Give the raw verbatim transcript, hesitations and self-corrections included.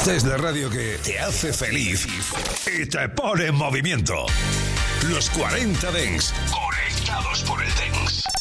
Es la radio que te hace feliz y te pone en movimiento. Los cuarenta Dance, conectados por el Dance.